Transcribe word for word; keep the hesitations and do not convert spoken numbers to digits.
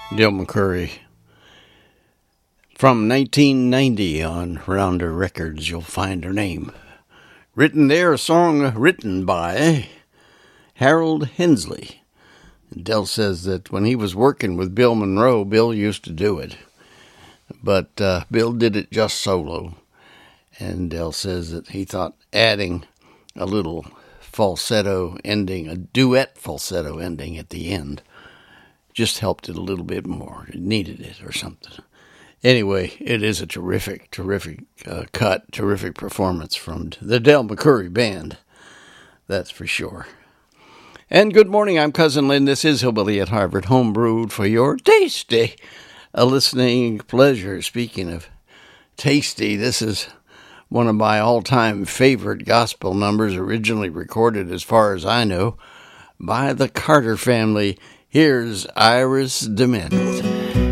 Del McCoury. From nineteen ninety on Rounder Records, you'll find her name. Written there, a song written by Harold Hensley. Del says that when he was working with Bill Monroe, Bill used to do it. But uh, Bill did it just solo. And Del says that he thought adding a little falsetto ending, a duet falsetto ending at the end, just helped it a little bit more. It needed it or something. Anyway, it is a terrific, terrific uh, cut, terrific performance from the Del McCoury Band. That's for sure. And good morning, I'm Cousin Lynn. This is Hillbilly at Harvard, homebrewed for your tasty a listening pleasure. Speaking of tasty, this is one of my all-time favorite gospel numbers, originally recorded, as far as I know, by the Carter family. Here's Iris DeMent.